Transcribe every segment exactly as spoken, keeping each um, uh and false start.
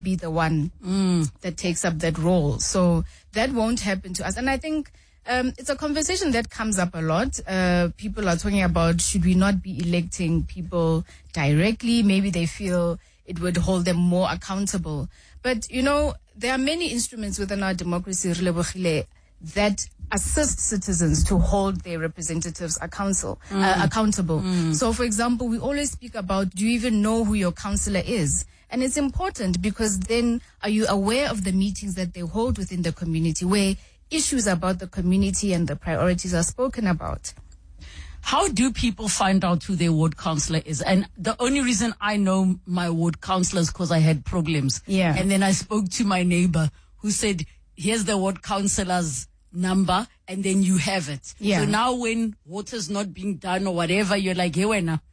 be the one mm. that takes up that role. So that won't happen to us. And I think um, it's a conversation that comes up a lot. Uh, people are talking about, should we not be electing people directly? Maybe they feel it would hold them more accountable. But, you know, there are many instruments within our democracy that assist citizens to hold their representatives accountable. Mm. Uh, accountable. Mm. So, for example, we always speak about, do you even know who your councillor is? And it's important because then are you aware of the meetings that they hold within the community where issues about the community and the priorities are spoken about? How do people find out who their ward councillor is? And the only reason I know my ward councillor is because I had problems. Yeah. And then I spoke to my neighbor who said, here's the ward councillor's number, and then you have it. Yeah. So now when water's not being done or whatever, you're like, hey, Wena,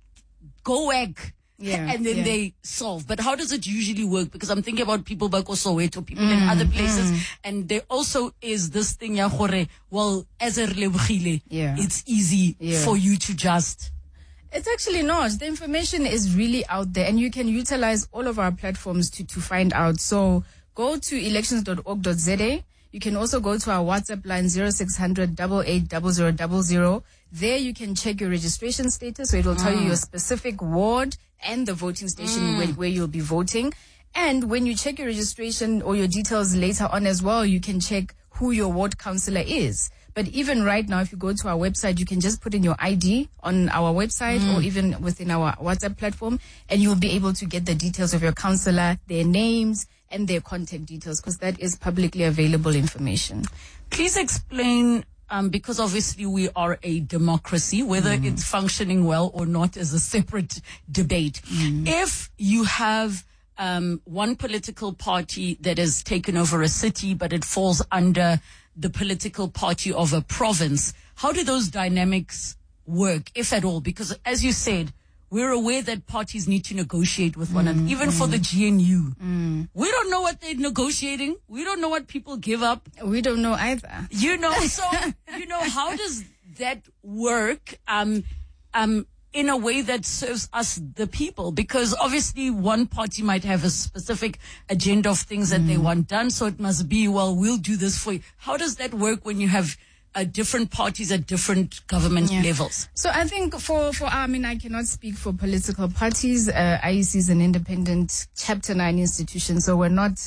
go work. Yeah, and then yeah. they solve. But how does it usually work? Because I'm thinking about people back also Soweto, people mm, in other places. Mm. And there also is this thing, ya gore, well, as a relebogile, yeah. it's easy yeah. for you to just... It's actually not. The information is really out there, and you can utilize all of our platforms to, to find out. So go to elections dot org dot z a. You can also go to our WhatsApp line zero six hundred, eight eight zero zero zero zero. There you can check your registration status, so it will tell mm. you your specific ward and the voting station mm. where, where you'll be voting. And when you check your registration or your details later on as well, you can check who your ward councillor is. But even right now, if you go to our website, you can just put in your I D on our website mm. or even within our WhatsApp platform, and you'll be able to get the details of your councillor, their names, and their contact details, because that is publicly available information. Please explain, um, because obviously we are a democracy, whether mm. it's functioning well or not is a separate debate. Mm. If you have um, one political party that has taken over a city, but it falls under the political party of a province, how do those dynamics work, if at all? Because as you said, we're aware that parties need to negotiate with one mm, another, even mm. for the G N U. Mm. We don't know what they're negotiating. We don't know what people give up. We don't know either. You know, so, you know, how does that work um, um, in a way that serves us, the people? Because obviously one party might have a specific agenda of things that mm. they want done, so it must be, well, we'll do this for you. How does that work when you have Uh, different parties at different government yeah. levels? So I think for, for, I mean, I cannot speak for political parties. Uh, I E C is an independent Chapter nine institution, so we're not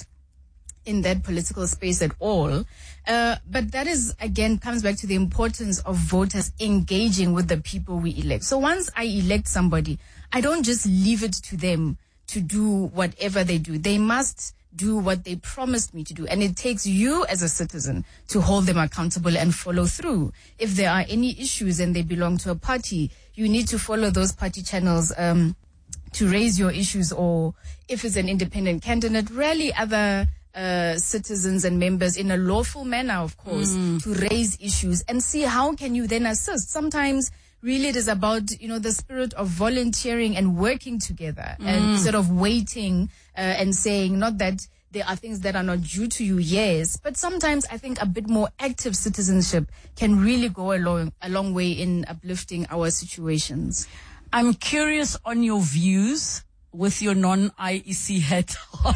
in that political space at all. Uh, but that is, again, comes back to the importance of voters engaging with the people we elect. So once I elect somebody, I don't just leave it to them to do whatever they do. They must do what they promised me to do. And it takes you as a citizen to hold them accountable and follow through. If there are any issues and they belong to a party, you need to follow those party channels um, to raise your issues, or if it's an independent candidate, rally other uh, citizens and members in a lawful manner, of course, mm. to raise issues and see how can you then assist. Sometimes really it is about, you know, the spirit of volunteering and working together mm. and instead of waiting uh, and saying, not that there are things that are not due to you, yes, but sometimes I think a bit more active citizenship can really go a long, a long way in uplifting our situations. I'm curious on your views with your non-I E C hat on,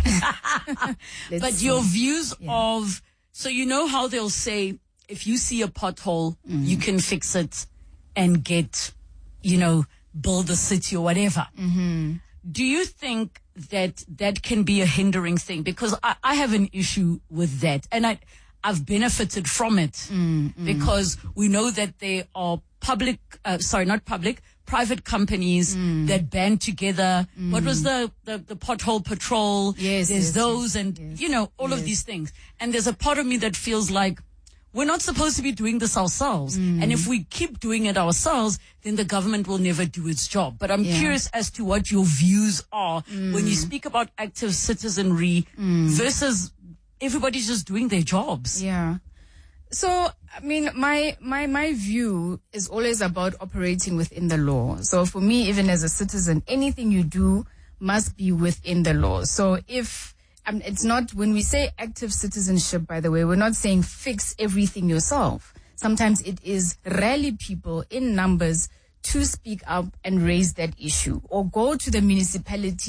but see. Your views yeah. of, so you know how they'll say, if you see a pothole, mm. you can fix it and get, you know, build a city or whatever. Mm-hmm. Do you think that that can be a hindering thing? Because I, I have an issue with that, and I, I've benefited from it mm-hmm. because we know that there are public, uh, sorry, not public, private companies mm. that band together. Mm. What was the, the, the pothole patrol? Yes, There's yes, those yes, and, yes, you know, all yes. of these things. And there's a part of me that feels like, we're not supposed to be doing this ourselves. Mm. And if we keep doing it ourselves, then the government will never do its job. But I'm yeah. curious as to what your views are mm. when you speak about active citizenry mm. versus everybody's just doing their jobs. Yeah. So, I mean, my, my, my view is always about operating within the law. So for me, even as a citizen, anything you do must be within the law. So if, Um, it's not, when we say active citizenship, by the way, we're not saying fix everything yourself. Sometimes it is rally people in numbers to speak up and raise that issue, or go to the municipality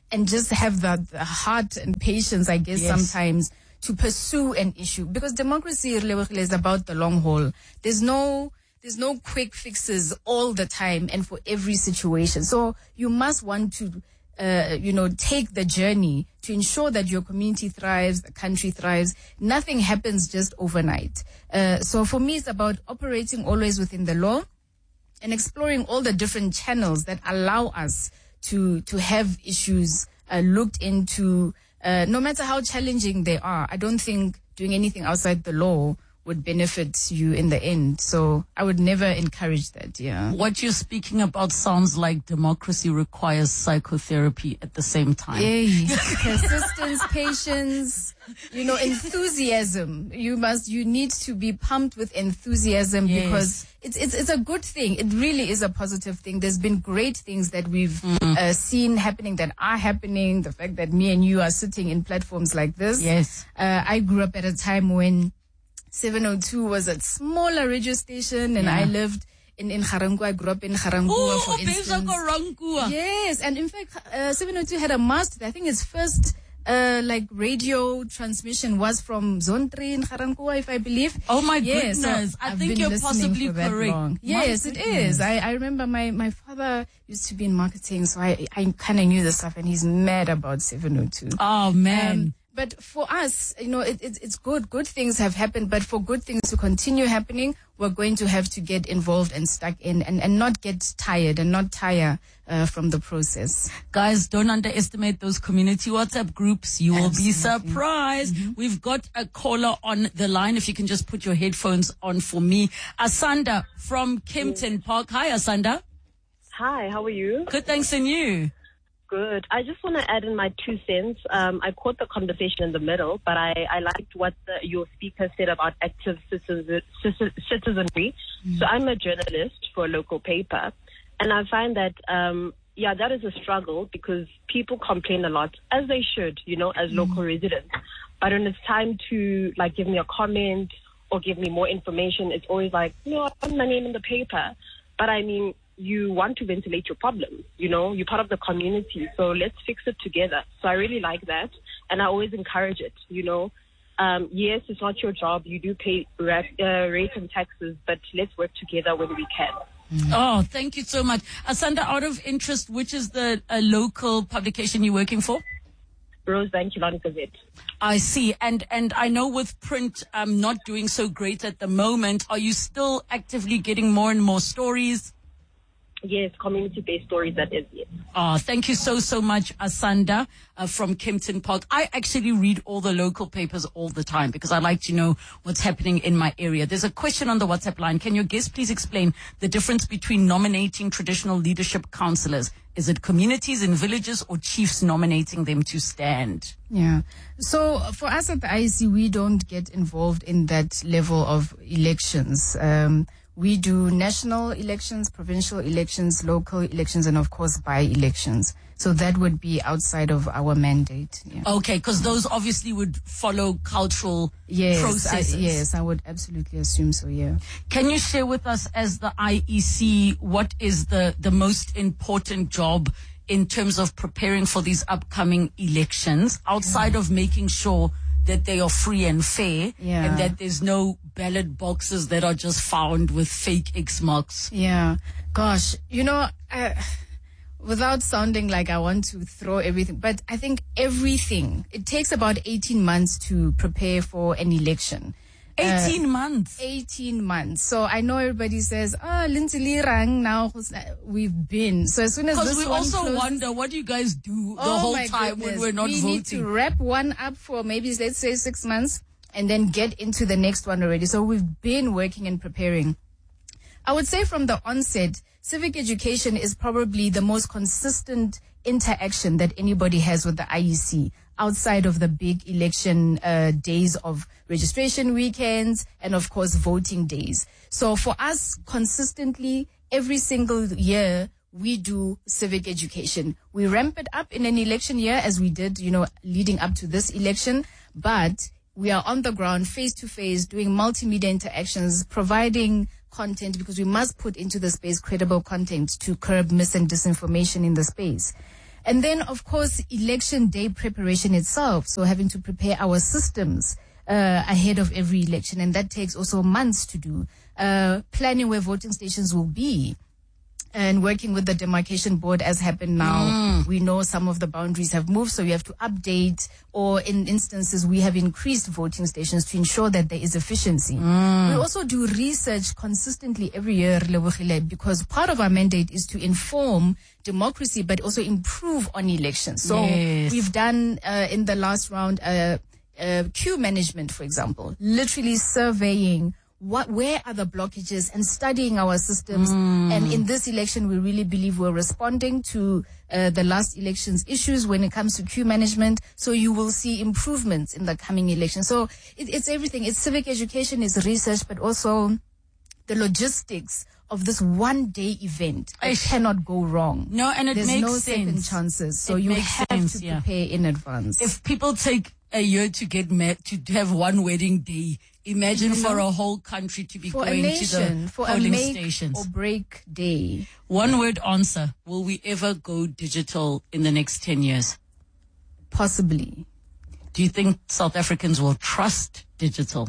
and just have the, the heart and patience, I guess, Yes. sometimes to pursue an issue, because democracy is about the long haul. There's no there's no quick fixes all the time and for every situation. So you must want to uh, you know take the journey to ensure that your community thrives, the country thrives. Nothing happens just overnight. Uh, so for me, it's about operating always within the law and exploring all the different channels that allow us to to have issues uh, looked into. Uh, no matter how challenging they are, I don't think doing anything outside the law would benefit you in the end. So I would never encourage that, yeah. What you're speaking about sounds like democracy requires psychotherapy at the same time. Yay. Persistence, patience, you know, enthusiasm. You must, you need to be pumped with enthusiasm Yes. because it's, it's, it's a good thing. It really is a positive thing. There's been great things that we've Mm. uh, seen happening, that are happening. The fact that me and you are sitting in platforms like this. Yes. Uh, I grew up at a time when seven oh two was a smaller radio station, and Yeah. I lived in, in Garangua. I grew up in Garangua, for Oh, instance. Bezakarankua. Yes, and in fact, uh, seven oh two had a mast. I think its first uh, like radio transmission was from Zone three in Garangua, if I believe. Oh my Yes, so goodness. I I've think been you're listening possibly for that correct. long. My Yes, it goodness. is. I, I remember my, my father used to be in marketing, so I, I kind of knew the stuff, and he's mad about seven oh two. Oh man. Um, but for us, you know, it, it, it's good. Good things have happened, but for good things to continue happening, we're going to have to get involved and stuck in, and, and not get tired and not tire uh, from the process. Guys, don't underestimate those community WhatsApp groups. You will be Absolutely. surprised. We've got a caller on the line. If you can just put your headphones on for me. Asanda from Kempton Park. Hi, Asanda. Hi, how are you? Good, thanks, and you? Good. I just want to add in my two cents. Um, I caught the conversation in the middle, but I, I liked what the, your speaker said about active citizen, citizenry. Mm. So I'm a journalist for a local paper, and I find that, um, yeah, that is a struggle because people complain a lot, as they should, you know, as mm. local residents. But when it's time to, like, give me a comment or give me more information, it's always like, no, I want my name in the paper. But I mean, you want to ventilate your problem, you know, you're part of the community, so let's fix it together. So I really like that, and I always encourage it, you know. Um, yes, it's not your job, you do pay rate, uh, rate and taxes, but let's work together when we can. Mm. Oh, thank you so much. Asanda, out of interest, which is the uh, local publication you're working for? Rosebank Killarney Gazette. I see. And and I know with print um, not doing so great at the moment, are you still actively getting more and more stories? Yes, community-based stories, that is, yes. Oh, thank you so, so much, Asanda, uh, from Kempton Park. I actually read all the local papers all the time because I like to know what's happening in my area. There's a question on the WhatsApp line. Can your guest please explain the difference between nominating traditional leadership councillors? Is it communities in villages or chiefs nominating them to stand? Yeah. So for us at the I E C, we don't get involved in that level of elections. Um, We do national elections, provincial elections, local elections, and of course by-elections. So that would be outside of our mandate. Yeah. Okay, because those obviously would follow cultural yes, processes. I, yes, I would absolutely assume so, yeah. Can you share with us as the I E C, what is the, the most important job in terms of preparing for these upcoming elections, outside yeah. of making sure that they are free and fair, yeah. and that there's no ballot boxes that are just found with fake X marks? Yeah. Gosh, you know, uh, without sounding like I want to throw everything, but I think everything, it takes about eighteen months to prepare for an election. eighteen uh, months. eighteen months. So I know everybody says, oh, Lindsay Lirang, now we've been. So as soon as this we one also closes, wonder, what do you guys do the oh whole my time goodness. when we're not we voting? We need to wrap one up for maybe, let's say, six months and then get into the next one already. So we've been working and preparing. I would say from the onset, civic education is probably the most consistent interaction that anybody has with the I E C, outside of the big election uh, days of registration weekends and, of course, voting days. So for us, consistently, every single year, we do civic education. We ramp it up in an election year, as we did, you know, leading up to this election. But we are on the ground, face-to-face, doing multimedia interactions, providing content, because we must put into the space credible content to curb mis and disinformation in the space. And then, of course, election day preparation itself. So having to prepare our systems uh, ahead of every election. And that takes also months to do. Uh, planning where voting stations will be. And working with the demarcation board as happened now, mm. we know some of the boundaries have moved, so we have to update, or in instances we have increased voting stations to ensure that there is efficiency. Mm. We also do research consistently every year, because part of our mandate is to inform democracy, but also improve on elections. So yes. we've done uh, in the last round uh, uh, queue management, for example, literally surveying What, where are the blockages and studying our systems. Mm. And in this election, we really believe we're responding to uh, the last election's issues when it comes to queue management. So you will see improvements in the coming election. So it, it's everything. It's civic education, it's research, but also the logistics of this one day event. It cannot go wrong. No, and it There's makes no sense. second chances. So it you makes have sense, to yeah. prepare in advance. If people take a year to get met, to have one wedding day, imagine you know, for a whole country to be for going a nation, to the for polling a make stations. Or break day. One word answer. Will we ever go digital in the next ten years? Possibly. Do you think South Africans will trust digital?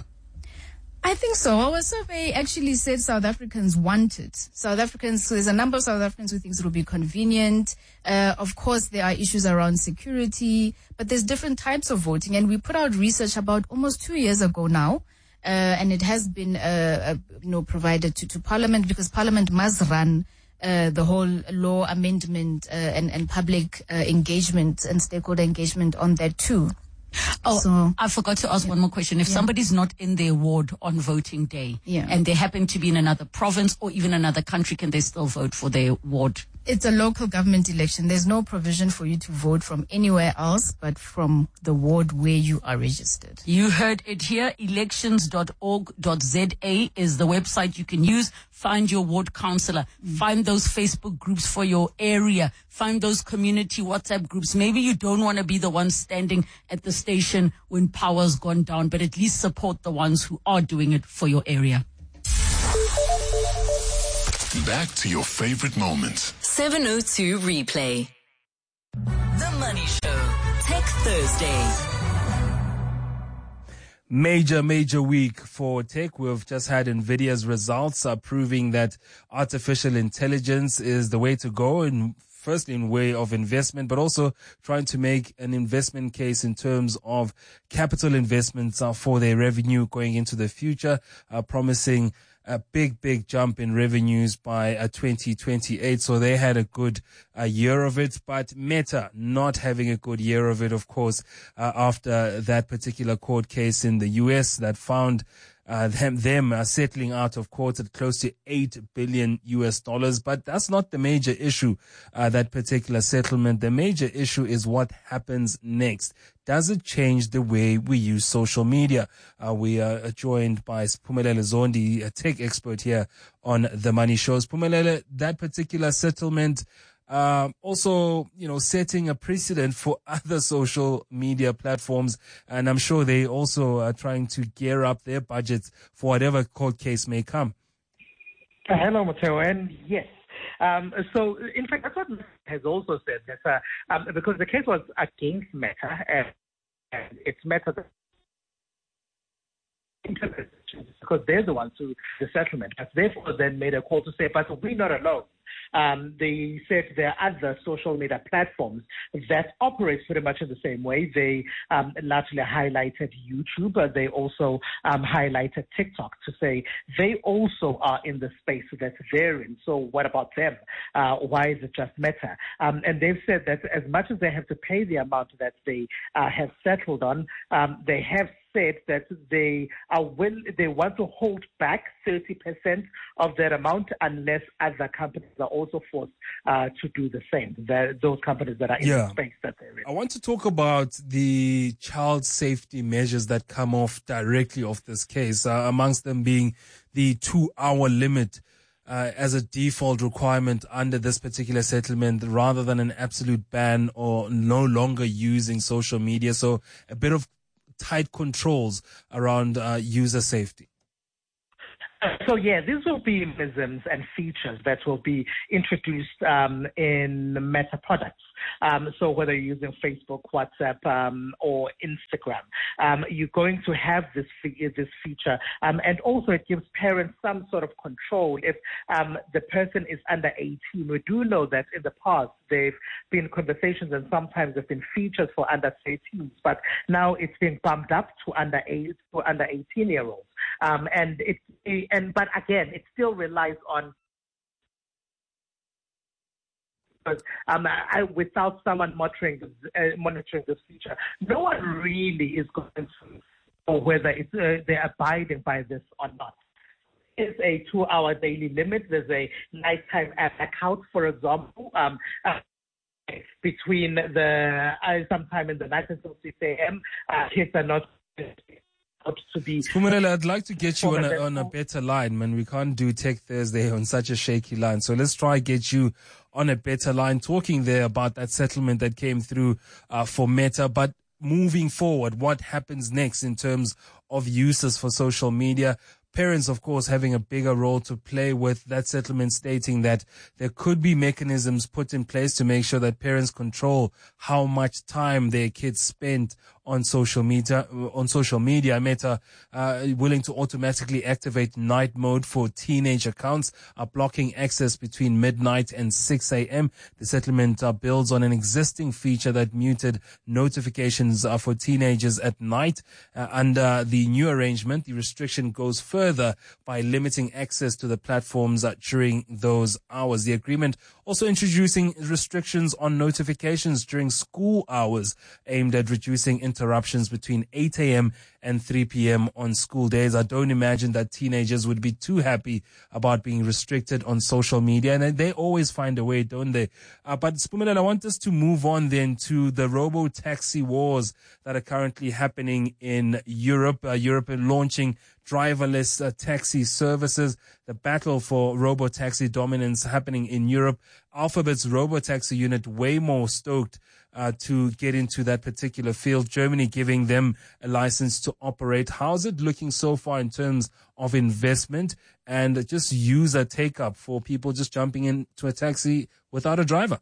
I think so. Our survey actually said South Africans want it. South Africans, so there's a number of South Africans who think it will be convenient. Uh, of course, there are issues around security, but there's different types of voting. And we put out research about almost two years ago now. Uh, and it has been, uh, uh, you know, provided to, to Parliament, because Parliament must run uh, the whole law amendment uh, and, and public uh, engagement and stakeholder engagement on that too. Oh, so, I forgot to ask yeah. one more question. If yeah. somebody's not in their ward on voting day yeah. and they happen to be in another province or even another country, can they still vote for their ward? It's a local government election. There's no provision for you to vote from anywhere else but from the ward where you are registered. You heard it here. elections dot org dot za is the website you can use. Find your ward councillor. Mm. Find those Facebook groups for your area. Find those community WhatsApp groups. Maybe you don't want to be the one standing at the station when power's gone down, but at least support the ones who are doing it for your area. Back to your favorite moments. seven oh two replay. The Money Show. Tech Thursday. Major, major week for tech. We've just had NVIDIA's results are proving that artificial intelligence is the way to go, in firstly in way of investment, but also trying to make an investment case in terms of capital investments uh, for their revenue going into the future, uh, promising a big, big jump in revenues by uh, twenty twenty-eight. So they had a good uh, year of it, but Meta not having a good year of it, of course, uh, after that particular court case in the U S that found Uh, them, them uh, settling out of court at close to eight billion U S dollars. But that's not the major issue, uh, that particular settlement. The major issue is what happens next. Does it change the way we use social media? Uh, we are joined by Siphumelele Zondi, a tech expert here on The Money Show. Siphumelele, that particular settlement, Uh, also, you know, setting a precedent for other social media platforms. And I'm sure they also are trying to gear up their budgets for whatever court case may come. Uh, hello, Matteo. And yes. Um, so, in fact, that's what Meta has also said. That, uh, um, because the case was against Meta, and, and it's Meta that because they're the ones who the settlement. But therefore, then made a call to say, but we're not alone. Um, they said there are other social media platforms that operate pretty much in the same way. They um, largely highlighted YouTube, but they also um, highlighted TikTok to say they also are in the space that they're in. So what about them? Uh, why is it just Meta? Um, and they've said that as much as they have to pay the amount that they uh, have settled on, um, they have said that they are will they want to hold back thirty percent of that amount unless other companies are also forced uh, to do the same. The, those companies that are in yeah. the space that they're in. I want to talk about the child safety measures that come off directly off this case, uh, amongst them being the two-hour limit uh, as a default requirement under this particular settlement, rather than an absolute ban or no longer using social media. So a bit of tight controls around uh, user safety. So yeah, these will be mechanisms and features that will be introduced um, in Meta products. Um, so whether you're using Facebook, WhatsApp, um, or Instagram, um, you're going to have this fe- this feature, um, and also it gives parents some sort of control if um, the person is under eighteen. We do know that in the past there've been conversations and sometimes there've been features for under thirteens, but now it's being bumped up to under eight for under eighteen year olds. Um, and it, and but again, it still relies on um, I, without someone monitoring uh, monitoring this feature, no one really is going to know whether it's, uh, they're abiding by this or not. It's a two-hour daily limit. There's a nighttime blackout, for example. Um, uh, between the uh, sometime in the night until six a.m., uh, kids are not to be. Spumelelo, I'd like to get you on a, on a better line, man. We can't do Tech Thursday on such a shaky line. So let's try get you on a better line, talking there about that settlement that came through uh, for Meta. But moving forward, what happens next in terms of uses for social media? Parents, of course, having a bigger role to play with that settlement, stating that there could be mechanisms put in place to make sure that parents control how much time their kids spend on social media. On social media, Meta uh, willing to automatically activate night mode for teenage accounts, are blocking access between midnight and six a.m. The settlement uh, builds on an existing feature that muted notifications uh, for teenagers at night. Uh, under the new arrangement, the restriction goes further Further by limiting access to the platforms uh, during those hours. The agreement also introducing restrictions on notifications during school hours, aimed at reducing interruptions between eight a.m. and three p.m. on school days. I don't imagine that teenagers would be too happy about being restricted on social media, and they always find a way, don't they? Uh, but Spumelelo, I want us to move on then to the robo-taxi wars that are currently happening in Europe. Uh, Europe launching driverless uh, taxi services, the battle for robo-taxi dominance happening in Europe. Alphabet's robo-taxi unit way more stoked uh, to get into that particular field. Germany giving them a license to operate. How's it looking so far in terms of investment and just user take-up for people just jumping into a taxi without a driver?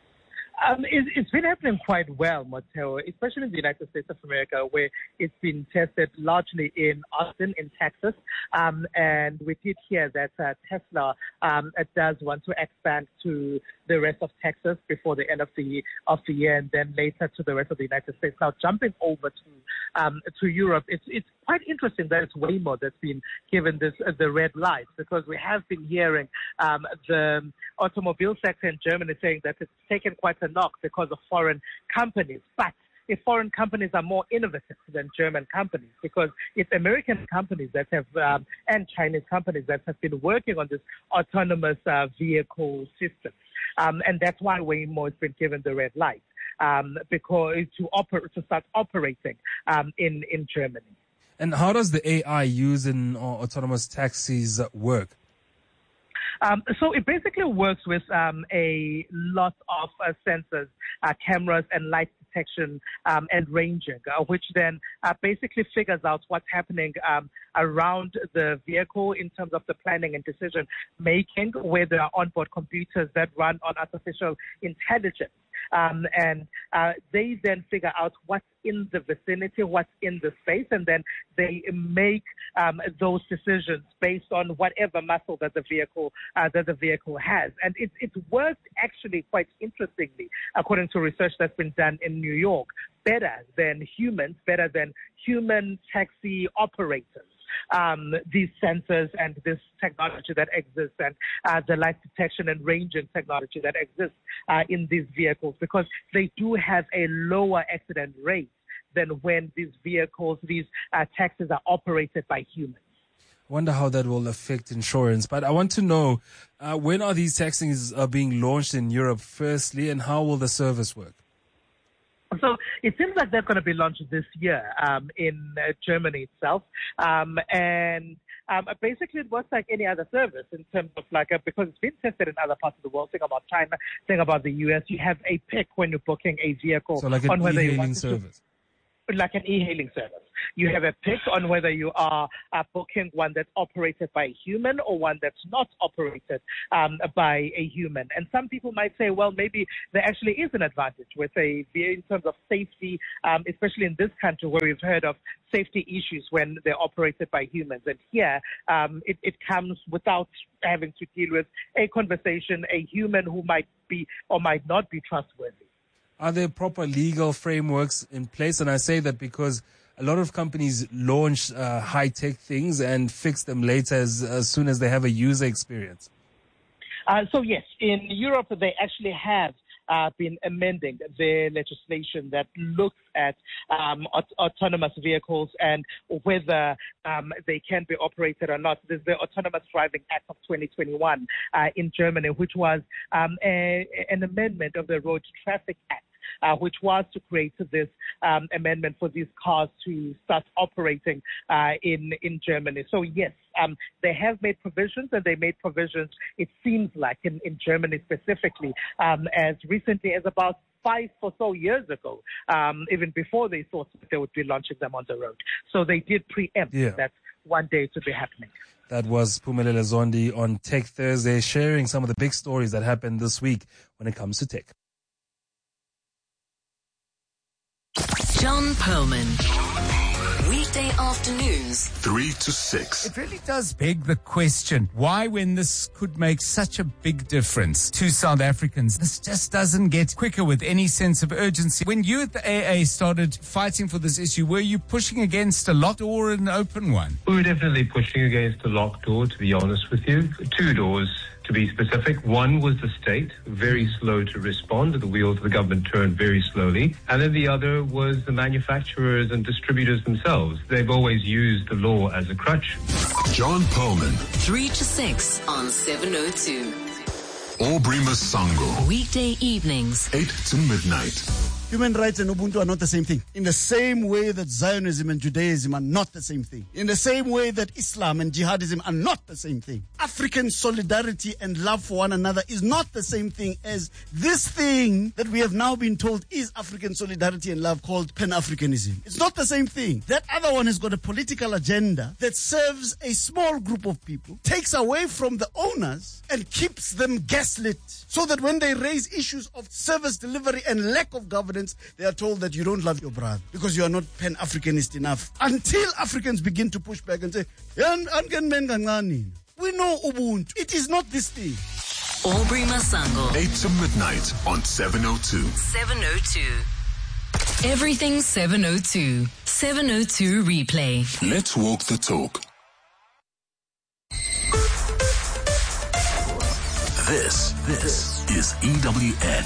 Um, it, it's been happening quite well, Matteo, especially in the United States of America, where it's been tested largely in Austin, in Texas. Um, and we did hear that uh, Tesla um, does want to expand to the rest of Texas before the end of the of the year, and then later to the rest of the United States. Now, jumping over to um, to Europe, it's it's quite interesting that it's Waymo that's been given this uh, the red light, because we have been hearing um, the automobile sector in Germany saying that it's taken quite a knock because of foreign companies. But if foreign companies are more innovative than German companies, because it's American companies that have, um, and Chinese companies that have been working on this autonomous uh, vehicle system. Um, and that's why Waymo has been given the red light, um, because to oper- to start operating um, in, in Germany. And how does the A I used in uh, autonomous taxis work? Um, so it basically works with um, a lot of uh, sensors, uh, cameras, and light detection um, and ranging, uh, which then uh, basically figures out what's happening um, around the vehicle in terms of the planning and decision making, where there are onboard computers that run on artificial intelligence. Um, and uh, they then figure out what's in the vicinity, what's in the space, and then they make um, those decisions based on whatever muscle that the vehicle uh, that the vehicle has. And it, it's worked actually quite interestingly, according to research that's been done in New York, better than humans, better than human taxi operators. Um, these sensors and this technology that exists, and uh, the light detection and ranging technology that exists uh, in these vehicles, because they do have a lower accident rate than when these vehicles, these uh, taxis are operated by humans. Wonder how that will affect insurance. But I want to know, uh, when are these taxis uh, being launched in Europe firstly, and how will the service work? So it seems like they're going to be launched this year um, in uh, Germany itself. Um, and um, basically it works like any other service in terms of like, a, because it's been tested in other parts of the world. Think about China, think about the U S. You have a pick when you're booking a vehicle. So like an on whether e-hailing you want service. To, like an e-hailing service. you have a pick on whether you are uh, booking one that's operated by a human or one that's not operated um, by a human. And some people might say, well, maybe there actually is an advantage with a in terms of safety, um, especially in this country where we've heard of safety issues when they're operated by humans. And here, um, it, it comes without having to deal with a conversation, a human who might be or might not be trustworthy. Are there proper legal frameworks in place? And I say that because a lot of companies launch uh, high-tech things and fix them later as, as soon as they have a user experience. Uh, so, yes, in Europe, they actually have Uh, been amending their legislation that looks at um, aut- autonomous vehicles and whether um, they can be operated or not. There's the Autonomous Driving Act of twenty twenty-one uh, in Germany, which was um, a, an amendment of the Road Traffic Act. Uh, which was to create this um, amendment for these cars to start operating uh, in in Germany. So yes, um, they have made provisions, and they made provisions, it seems like, in, in Germany specifically, um, as recently as about five or so years ago, um, even before they thought that they would be launching them on the road. So they did preempt yeah. that one day to be happening. That was Phumelele Zondi on Tech Thursday, sharing some of the big stories that happened this week when it comes to tech. John Perlman. Weekday afternoons. Three to six. It really does beg the question, why, when this could make such a big difference to South Africans, this just doesn't get quicker with any sense of urgency? When you at the A A started fighting for this issue, were you pushing against a locked door or an open one? We were definitely pushing against a locked door, to be honest with you. Two doors, to be specific. One was the state, very slow to respond. The wheels of the government turned very slowly. And then the other was the manufacturers and distributors themselves. They've always used the law as a crutch. John Perlman. Three to six on seven oh two. Aubrey Masango. Weekday evenings. Eight to midnight. Human rights and Ubuntu are not the same thing. In the same way that Zionism and Judaism are not the same thing. In the same way that Islam and jihadism are not the same thing. African solidarity and love for one another is not the same thing as this thing that we have now been told is African solidarity and love, called Pan-Africanism. It's not the same thing. That other one has got a political agenda that serves a small group of people, takes away from the owners and keeps them gaslit, so that when they raise issues of service delivery and lack of governance, they are told that you don't love your brother because you are not Pan-Africanist enough. Until Africans begin to push back and say, we know Ubuntu. It is not this thing. Aubrey Masango. Eight to midnight on seven oh two. seven oh two. Everything seven oh two. seven oh two replay. Let's walk the talk. This, this is E W N.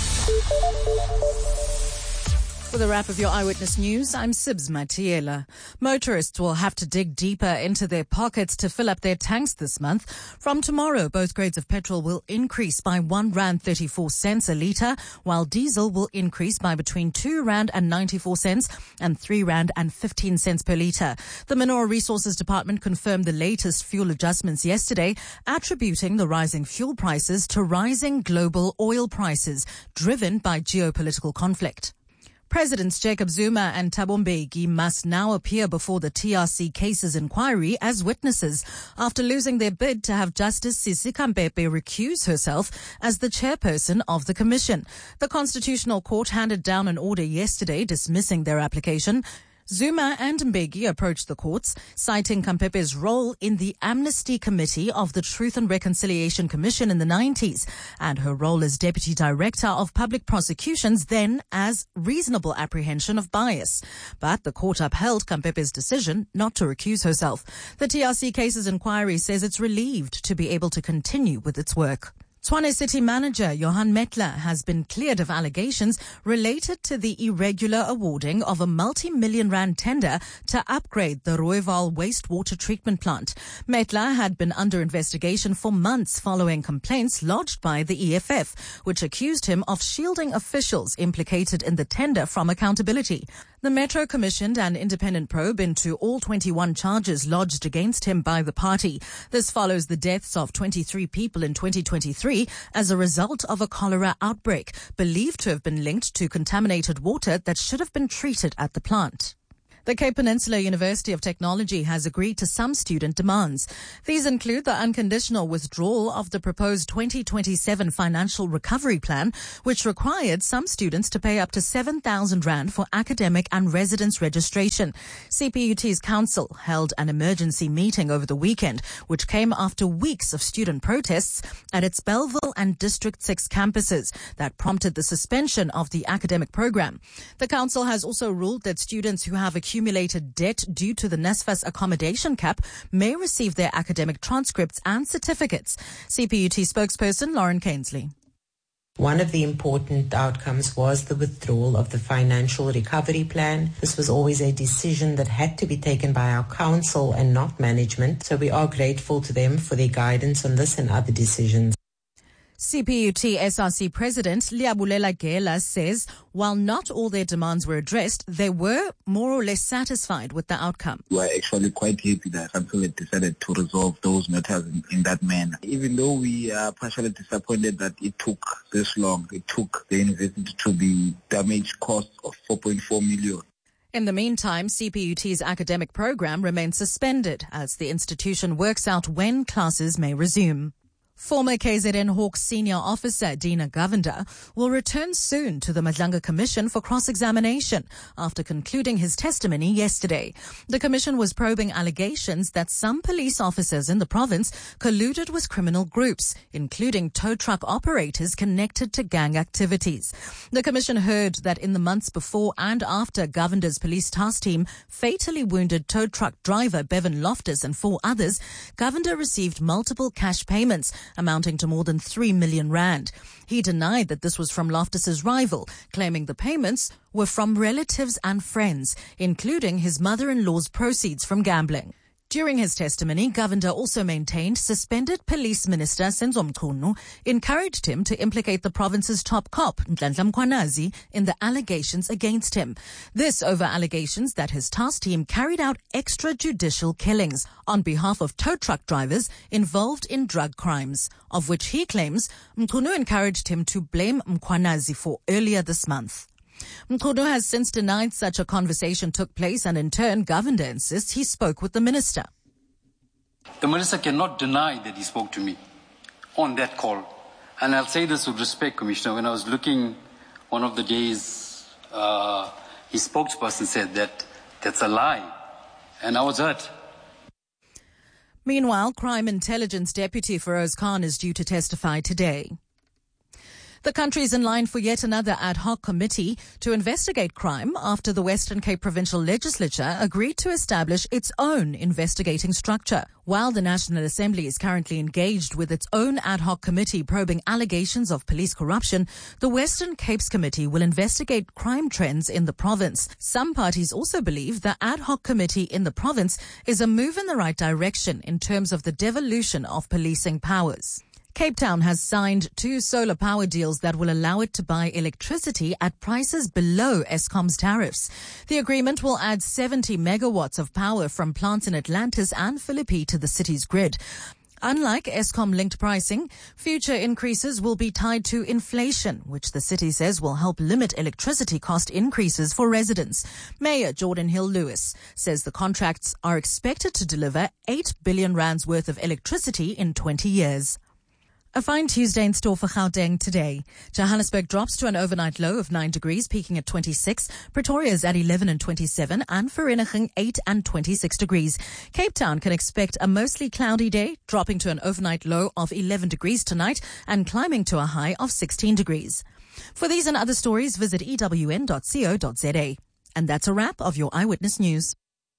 For the wrap of your Eyewitness News, I'm Sibs Matiela. Motorists will have to dig deeper into their pockets to fill up their tanks this month. From tomorrow, both grades of petrol will increase by one rand thirty-four cents a litre, while diesel will increase by between two rand and ninety-four cents and three rand and fifteen cents per litre. The Mineral Resources Department confirmed the latest fuel adjustments yesterday, attributing the rising fuel prices to rising global oil prices driven by geopolitical conflict. Presidents Jacob Zuma and Thabo Mbeki must now appear before the T R C cases inquiry as witnesses after losing their bid to have Justice Sisi Khampepe recuse herself as the chairperson of the commission. The Constitutional Court handed down an order yesterday dismissing their application. Zuma and Mbeki approached the courts, citing Khampepe's role in the Amnesty Committee of the Truth and Reconciliation Commission in the nineties and her role as Deputy Director of Public Prosecutions then as reasonable apprehension of bias. But the court upheld Khampepe's decision not to recuse herself. The T R C Cases Inquiry says it's relieved to be able to continue with its work. Tshwane City Manager Johan Metler has been cleared of allegations related to the irregular awarding of a multi-million rand tender to upgrade the Rooiwal wastewater treatment plant. Metler had been under investigation for months following complaints lodged by the E F F, which accused him of shielding officials implicated in the tender from accountability. The Metro commissioned an independent probe into all twenty-one charges lodged against him by the party. This follows the deaths of twenty-three people in twenty twenty-three as a result of a cholera outbreak, believed to have been linked to contaminated water that should have been treated at the plant. The Cape Peninsula University of Technology has agreed to some student demands. These include the unconditional withdrawal of the proposed twenty twenty-seven financial recovery plan, which required some students to pay up to seven thousand rand for academic and residence registration. C P U T's council held an emergency meeting over the weekend, which came after weeks of student protests at its Bellville and District six campuses that prompted the suspension of the academic program. The council has also ruled that students who have accumulated debt due to the NSFAS accommodation cap may receive their academic transcripts and certificates. C P U T spokesperson Lauren Cainsley. One of the important outcomes was the withdrawal of the financial recovery plan. This was always a decision that had to be taken by our council and not management, so we are grateful to them for their guidance on this and other decisions. C P U T S R C President Liabulela Gela says while not all their demands were addressed, they were more or less satisfied with the outcome. We are actually quite happy that council had decided to resolve those matters in, in that manner. Even though we are partially disappointed that it took this long, it took the university to be damaged cost of four point four million. In the meantime, C P U T's academic program remains suspended as the institution works out when classes may resume. Former K Z N Hawks senior officer Dina Govender will return soon to the Madlanga Commission for cross-examination after concluding his testimony yesterday. The commission was probing allegations that some police officers in the province colluded with criminal groups, including tow truck operators connected to gang activities. The commission heard that in the months before and after Govender's police task team fatally wounded tow truck driver Bevan Loftus and four others, Govender received multiple cash payments amounting to more than three million rand. He denied that this was from Loftus's rival, claiming the payments were from relatives and friends, including his mother-in-law's proceeds from gambling. During his testimony, Govender also maintained suspended Police Minister Senzo Mchunu encouraged him to implicate the province's top cop, Nhlanhla Mkhwanazi, in the allegations against him. This over allegations that his task team carried out extrajudicial killings on behalf of tow truck drivers involved in drug crimes, of which he claims Mchunu encouraged him to blame Mkhwanazi for earlier this month. Mkhunu has since denied such a conversation took place, and in turn, Govender insists he spoke with the minister. The minister cannot deny that he spoke to me on that call. And I'll say this with respect, Commissioner. When I was looking one of the days, uh, his spokesperson said that that's a lie. And I was hurt. Meanwhile, Crime Intelligence Deputy Feroz Khan is due to testify today. The country is in line for yet another ad hoc committee to investigate crime after the Western Cape Provincial Legislature agreed to establish its own investigating structure. While the National Assembly is currently engaged with its own ad hoc committee probing allegations of police corruption, the Western Cape's committee will investigate crime trends in the province. Some parties also believe the ad hoc committee in the province is a move in the right direction in terms of the devolution of policing powers. Cape Town has signed two solar power deals that will allow it to buy electricity at prices below Eskom's tariffs. The agreement will add seventy megawatts of power from plants in Atlantis and Philippi to the city's grid. Unlike Eskom-linked pricing, future increases will be tied to inflation, which the city says will help limit electricity cost increases for residents. Mayor Jordan Hill-Lewis says the contracts are expected to deliver eight billion rands worth of electricity in twenty years. A fine Tuesday in store for Gauteng today. Johannesburg drops to an overnight low of nine degrees, peaking at twenty-six. Pretoria is at eleven and twenty-seven, and Vereeniging eight and twenty-six degrees. Cape Town can expect a mostly cloudy day, dropping to an overnight low of eleven degrees tonight and climbing to a high of sixteen degrees. For these and other stories, visit e w n dot co dot z a. And that's a wrap of your Eyewitness News.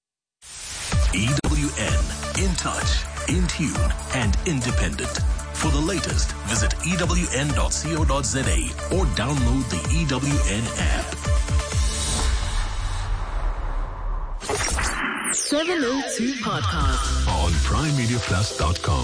E W N, in touch, in tune, and independent. For the latest, visit e w n dot co dot z a or download the E W N app. seven oh two Podcast On prime media plus dot com.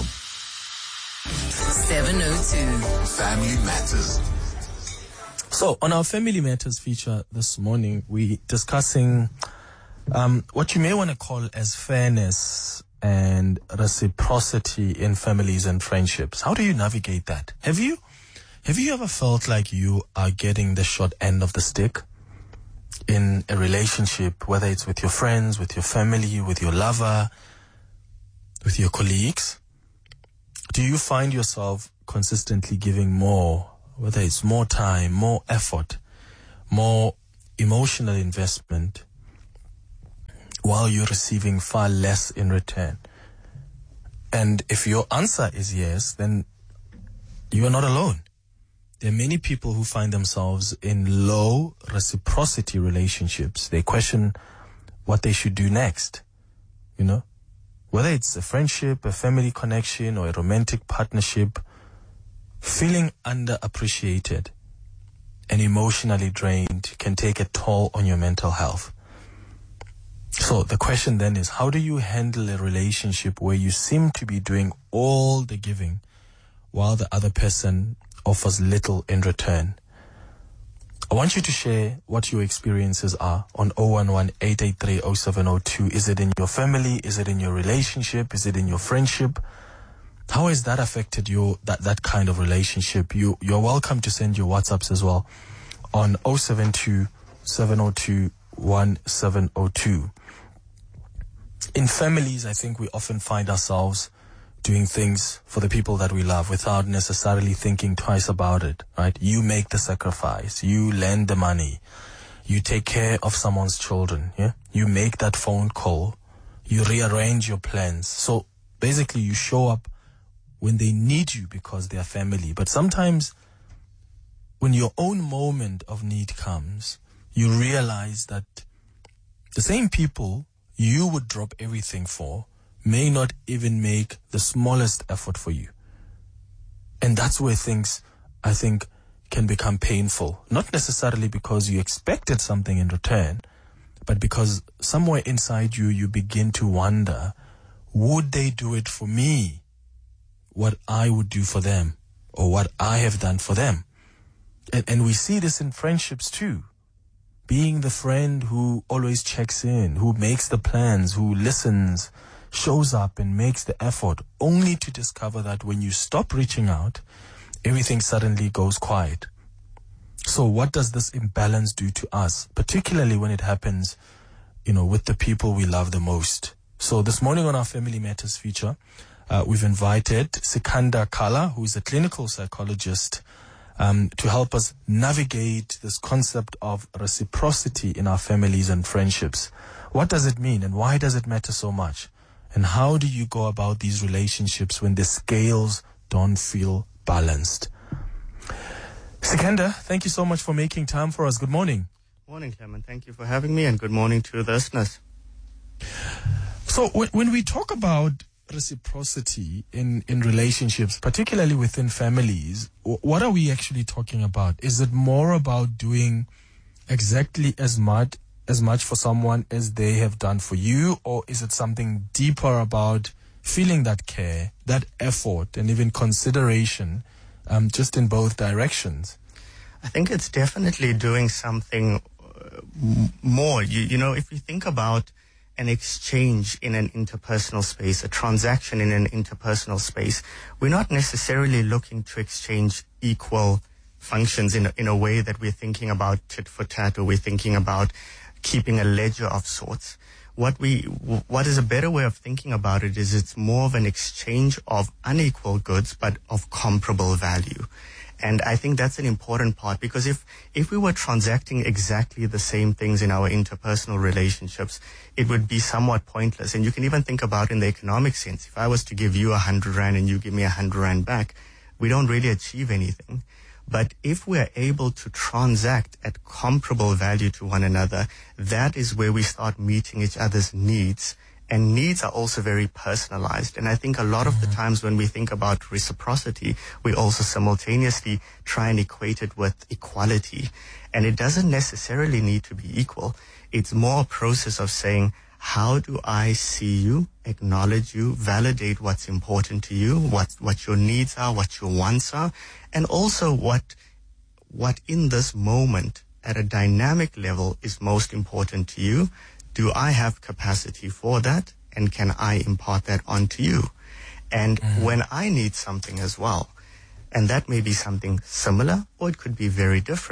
seven oh two Family Matters. So, on our Family Matters feature this morning, we're discussing um, what you may want to call as fairness and reciprocity in families and friendships. How do you navigate that? Have you, have you ever felt like you are getting the short end of the stick? in a relationship, whether it's with your friends, with your family, with your lover, with your colleagues, do you find yourself consistently giving more, whether it's more time, more effort, more emotional investment, while you're receiving far less in return? And if your answer is yes, then you are not alone. There are many people who find themselves in low reciprocity relationships. They question what they should do next, you know, whether it's a friendship, a family connection, or a romantic partnership. Feeling underappreciated and emotionally drained can take a toll on your mental health. So the question then is, how do you handle a relationship where you seem to be doing all the giving while the other person offers little in return? I want you to share what your experiences are on zero one one, eight eight three, zero seven zero two. Is it in your family? Is it in your relationship? Is it in your friendship? How has that affected your that, that kind of relationship? You, you're welcome to send your WhatsApps as well on zero seven two, seven zero two, one seven zero two. In families, I think we often find ourselves doing things for the people that we love without necessarily thinking twice about it, right? You make the sacrifice, you lend the money, you take care of someone's children, yeah? You make that phone call, you rearrange your plans. So basically you show up when they need you because they are family. But sometimes when your own moment of need comes, you realize that the same people you would drop everything for may not even make the smallest effort for you. And that's where things, I think, can become painful. Not necessarily because you expected something in return, but because somewhere inside you, you begin to wonder, would they do it for me what I would do for them, or what I have done for them? And, and we see this in friendships too. Being the friend who always checks in, who makes the plans, who listens, shows up and makes the effort, only to discover that when you stop reaching out, everything suddenly goes quiet. So what does this imbalance do to us, particularly when it happens, you know, with the people we love the most? So this morning on our Family Matters feature, uh, we've invited Sikandar Kala, who is a clinical psychologist, um, to help us navigate this concept of reciprocity in our families and friendships. What does it mean, and why does it matter so much? And how do you go about these relationships when the scales don't feel balanced? Sikandar, thank you so much for making time for us. Good morning. Morning, Clement. Thank you for having me, and good morning to the listeners. So when, when we talk about reciprocity in, in relationships, particularly within families, what are we actually talking about? Is it more about doing exactly as much as much for someone as they have done for you, or is it something deeper about feeling that care, that effort, and even consideration, um, just in both directions? I think it's definitely doing something uh, m- more. You, you know, if you think about an exchange in an interpersonal space, a transaction in an interpersonal space, we're not necessarily looking to exchange equal functions in a, in a way that we're thinking about tit for tat, or we're thinking about keeping a ledger of sorts. What we, what is a better way of thinking about it is it's more of an exchange of unequal goods, but of comparable value. And I think that's an important part, because if, if we were transacting exactly the same things in our interpersonal relationships, it would be somewhat pointless. And you can even think about in the economic sense. If I was to give you a hundred rand and you give me a hundred rand back, we don't really achieve anything. But if we're able to transact at comparable value to one another, that is where we start meeting each other's needs. And needs are also very personalized. And I think a lot of the times when we think about reciprocity, we also simultaneously try and equate it with equality. And it doesn't necessarily need to be equal. It's more a process of saying, how do I see you, acknowledge you, validate what's important to you, what, what your needs are, what your wants are, and also what, what in this moment at a dynamic level is most important to you. Do I have capacity for that? And can I impart that onto you? And mm-hmm. when I need something as well, and that may be something similar, or it could be very different,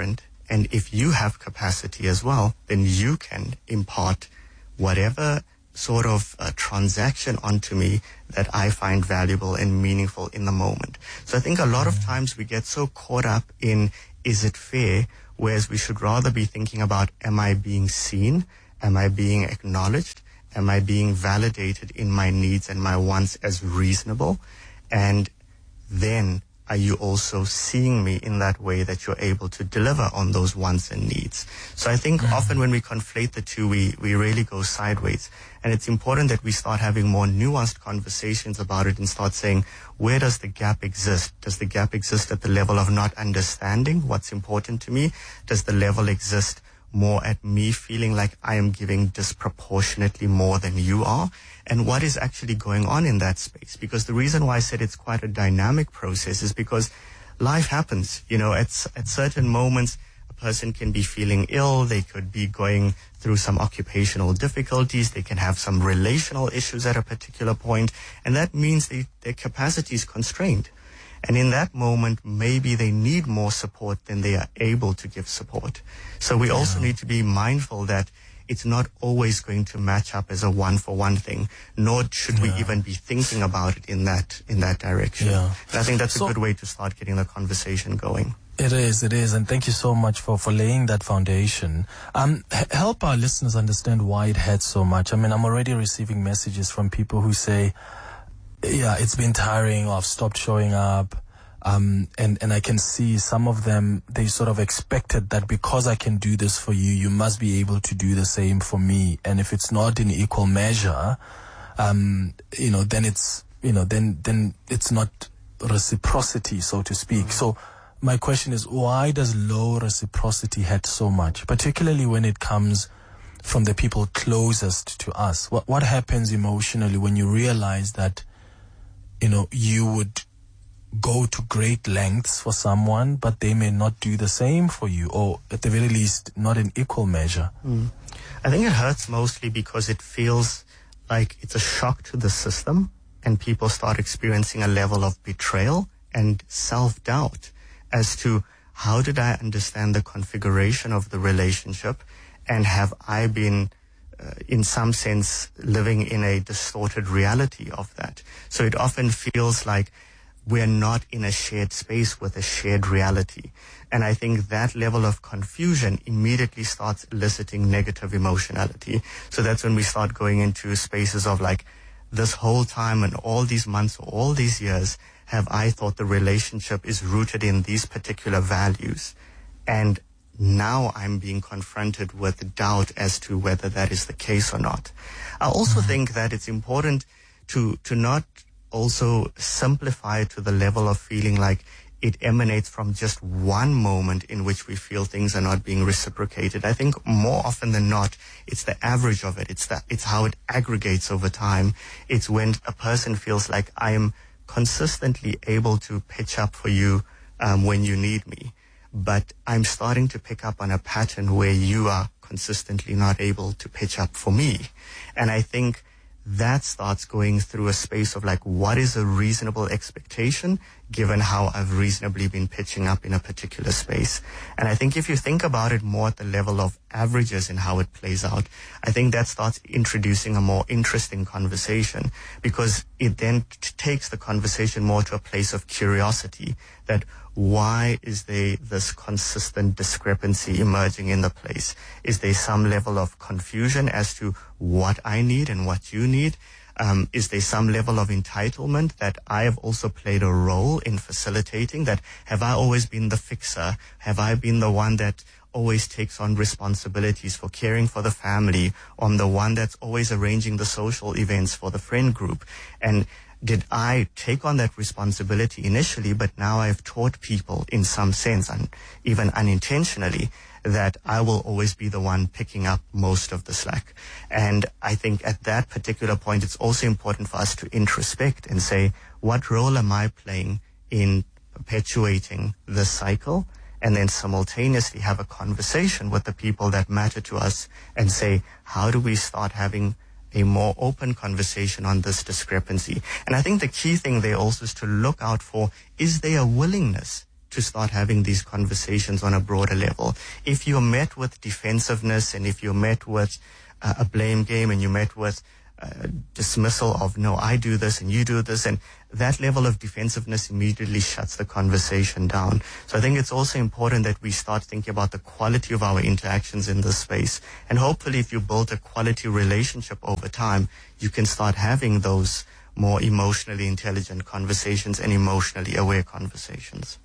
And if you have capacity as well, then you can impart whatever sort of uh, transaction onto me that I find valuable and meaningful in the moment. So I think a lot of times we get so caught up in, is it fair? Whereas we should rather be thinking about, am I being seen? Am I being acknowledged? Am I being validated in my needs and my wants as reasonable? And then are you also seeing me in that way that you're able to deliver on those wants and needs? So I think mm-hmm. often when we conflate the two, we, we really go sideways. And it's important that we start having more nuanced conversations about it and start saying, where does the gap exist? Does the gap exist at the level of not understanding what's important to me? Does the level exist more at me feeling like I am giving disproportionately more than you are? And what is actually going on in that space? Because the reason why I said it's quite a dynamic process is because life happens. You know, at, at certain moments, a person can be feeling ill. They could be going through some occupational difficulties. They can have some relational issues at a particular point. And that means they, their capacity is constrained. And in that moment, maybe they need more support than they are able to give support. So we yeah. also need to be mindful that it's not always going to match up as a one-for-one thing, nor should yeah. we even be thinking about it in that in that direction. Yeah. And I think that's so, a good way to start getting the conversation going. It is, it is. And thank you so much for, for laying that foundation. Um, h- help our listeners understand why it hurts so much. I mean, I'm already receiving messages from people who say, yeah, it's been tiring, or I've stopped showing up. Um, and, and I can see some of them, they sort of expected that because I can do this for you, you must be able to do the same for me. And if it's not in equal measure, um, you know, then it's, you know, then, then it's not reciprocity, so to speak. Mm-hmm. So my question is, why does low reciprocity hurt so much, particularly when it comes from the people closest to us? What, what happens emotionally when you realize that, you know, you would go to great lengths for someone, but they may not do the same for you, or at the very least, not in equal measure? Mm. I think it hurts mostly because it feels like it's a shock to the system, and people start experiencing a level of betrayal and self-doubt as to, how did I understand the configuration of the relationship, and have I been Uh, in some sense, living in a distorted reality of that. So it often feels like we're not in a shared space with a shared reality. And I think that level of confusion immediately starts eliciting negative emotionality. So that's when we start going into spaces of like, this whole time and all these months or all these years, have I thought the relationship is rooted in these particular values? And now I'm being confronted with doubt as to whether that is the case or not. I also mm-hmm. think that it's important to to not also simplify it to the level of feeling like it emanates from just one moment in which we feel things are not being reciprocated. I think more often than not, it's the average of it. It's that it's how it aggregates over time. It's when a person feels like I am consistently able to pitch up for you um, when you need me, but I'm starting to pick up on a pattern where you are consistently not able to pitch up for me. And I think that starts going through a space of like, what is a reasonable expectation given how I've reasonably been pitching up in a particular space? And I think if you think about it more at the level of averages and how it plays out, I think that starts introducing a more interesting conversation, because it then t- takes the conversation more to a place of curiosity, that why is there this consistent discrepancy emerging in the place? Is there some level of confusion as to what I need and what you need? Um, is there some level of entitlement that I have also played a role in facilitating? That have I always been the fixer? Have I been the one that always takes on responsibilities for caring for the family? Or I'm the one that's always arranging the social events for the friend group? And did I take on that responsibility initially, but now I've taught people in some sense, and even unintentionally, that I will always be the one picking up most of the slack. And I think at that particular point, it's also important for us to introspect and say, what role am I playing in perpetuating this cycle? And then simultaneously have a conversation with the people that matter to us and say, how do we start having a more open conversation on this discrepancy? And I think the key thing there also is to look out for, is there a willingness to start having these conversations on a broader level. If you're met with defensiveness and if you're met with uh, a blame game and you're met with uh, dismissal of, no, I do this and you do this, and that level of defensiveness immediately shuts the conversation down. So I think it's also important that we start thinking about the quality of our interactions in this space. And hopefully if you build a quality relationship over time, you can start having those more emotionally intelligent conversations and emotionally aware conversations.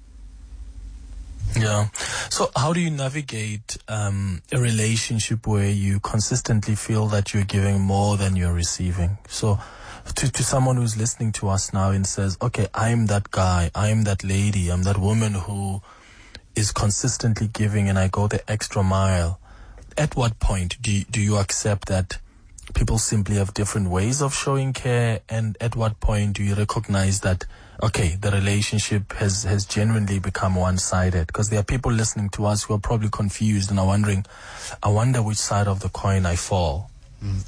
Yeah. So how do you navigate um, a relationship where you consistently feel that you're giving more than you're receiving? So to, to someone who's listening to us now and says, okay, I'm that guy, I'm that lady, I'm that woman who is consistently giving and I go the extra mile. At what point do you, do you accept that people simply have different ways of showing care? And at what point do you recognize that, okay, the relationship has, has genuinely become one-sided? Because there are people listening to us who are probably confused and are wondering, I wonder which side of the coin I fall. Mm.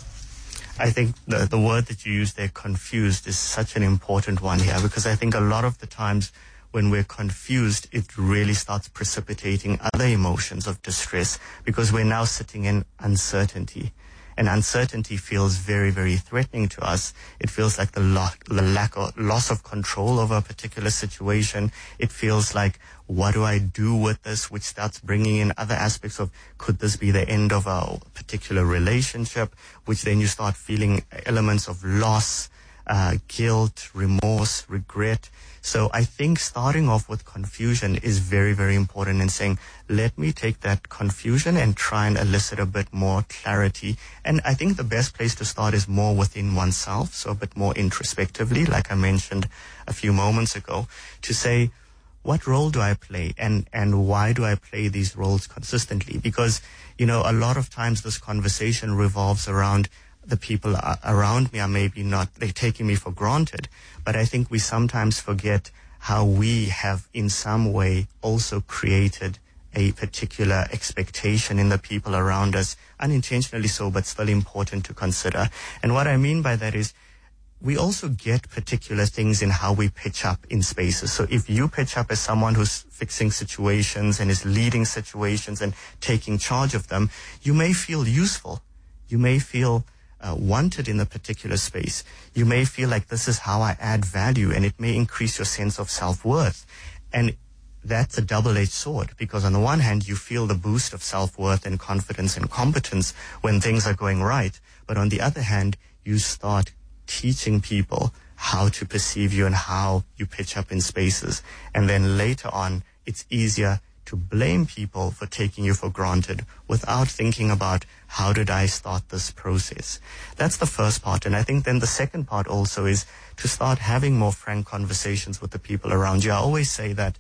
I think the, the word that you use there, confused, is such an important one here, because I think a lot of the times when we're confused, it really starts precipitating other emotions of distress, because we're now sitting in uncertainty. And uncertainty feels very, very threatening to us. It feels like the, lo- the lack of loss of control over a particular situation. It feels like, what do I do with this? Which starts bringing in other aspects of, could this be the end of a particular relationship? Which then you start feeling elements of loss, uh, guilt, remorse, regret. So I think starting off with confusion is very, very important, in saying, let me take that confusion and try and elicit a bit more clarity. And I think the best place to start is more within oneself, so a bit more introspectively, like I mentioned a few moments ago, to say, what role do I play, and, and why do I play these roles consistently? Because, you know, a lot of times this conversation revolves around the people around me are maybe not, they're taking me for granted. But I think we sometimes forget how we have in some way also created a particular expectation in the people around us, unintentionally so, but still important to consider. And what I mean by that is, we also get particular things in how we pitch up in spaces. So if you pitch up as someone who's fixing situations and is leading situations and taking charge of them, you may feel useful. You may feel uh, wanted in a particular space. You may feel like, this is how I add value, and it may increase your sense of self-worth. And that's a double-edged sword, because on the one hand, you feel the boost of self-worth and confidence and competence when things are going right. But on the other hand, you start teaching people how to perceive you and how you pitch up in spaces. And then later on, it's easier to blame people for taking you for granted without thinking about, how did I start this process? That's the first part. And I think then the second part also is to start having more frank conversations with the people around you. I always say that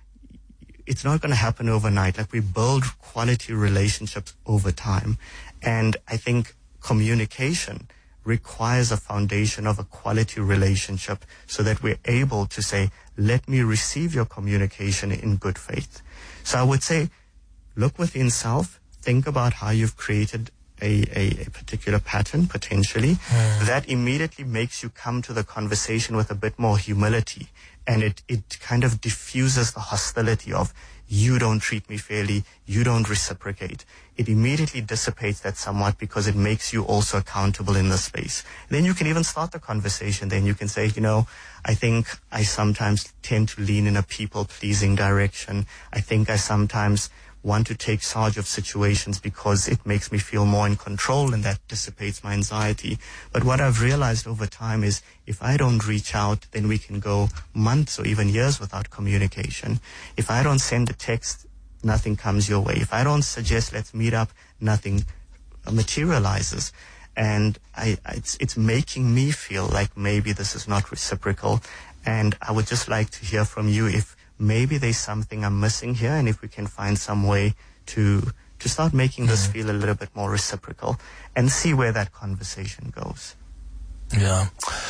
it's not going to happen overnight. Like, we build quality relationships over time. And I think communication requires a foundation of a quality relationship, so that we're able to say, let me receive your communication in good faith. So I would say, look within self, think about how you've created a, a, a particular pattern, potentially. Mm. That immediately makes you come to the conversation with a bit more humility. And it, it kind of diffuses the hostility of, you don't treat me fairly, you don't reciprocate. It immediately dissipates that somewhat, because it makes you also accountable in the space. Then you can even start the conversation. Then you can say, you know, I think I sometimes tend to lean in a people-pleasing direction. I think I sometimes want to take charge of situations because it makes me feel more in control, and that dissipates my anxiety. But what I've realized over time is, if I don't reach out, then we can go months or even years without communication. If I don't send a text, nothing comes your way. If I don't suggest let's meet up, nothing materializes. And I, it's, it's making me feel like maybe this is not reciprocal. And I would just like to hear from you if maybe there's something I'm missing here, and if we can find some way to to start making this Mm. feel a little bit more reciprocal, and see where that conversation goes. Yeah.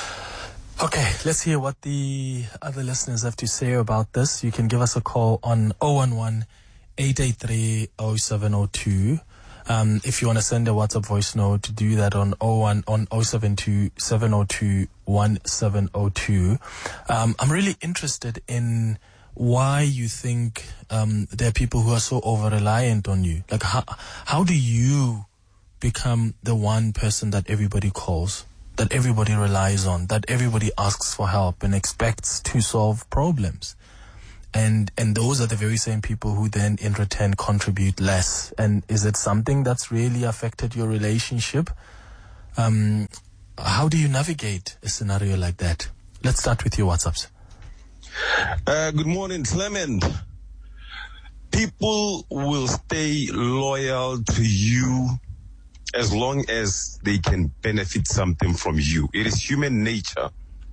Okay, let's hear what the other listeners have to say about this. You can give us a call on zero one one, eight eight three, zero seven zero two. Um, if you want to send a WhatsApp voice note, do that on zero one on zero seven two, seven zero two, one seven zero two. Um, I'm really interested in why you think um, there are people who are so over-reliant on you. Like, how, how do you become the one person that everybody calls, that everybody relies on, that everybody asks for help and expects to solve problems? And and those are the very same people who then in return contribute less. And is it something that's really affected your relationship? Um, how do you navigate a scenario like that? Let's start with your WhatsApps. Uh, good morning, Clement. People will stay loyal to you as long as they can benefit something from you. It is human nature,